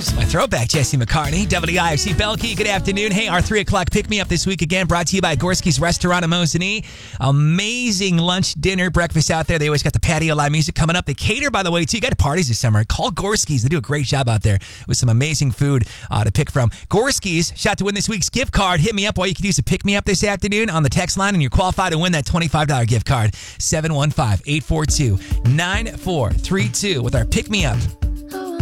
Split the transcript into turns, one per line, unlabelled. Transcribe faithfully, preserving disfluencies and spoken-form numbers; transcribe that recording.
My throwback, Jesse McCartney, W I F C Belkey. Good afternoon. Hey, our three o'clock pick-me-up this week again brought to you by Gorski's Restaurant in Mosinee. Amazing lunch, dinner, breakfast out there. They always got the patio live music coming up. They cater, by the way, too. You got parties this summer. Call Gorski's. They do a great job out there with some amazing food uh, to pick from. Gorski's, shot to win this week's gift card. Hit me up. All you can do is a pick-me-up this afternoon on the text line, and you're qualified to win that twenty-five dollars gift card. seven one five, eight four two, nine four three two with our pick-me-up.